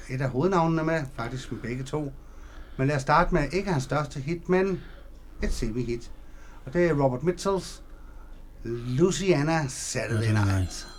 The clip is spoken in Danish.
et af hovednavnene med, faktisk med begge to. Men lad os starte med ikke hans største hit, men et semi-hit. Og det er Robert Mitchell's Louisiana Saturday Night.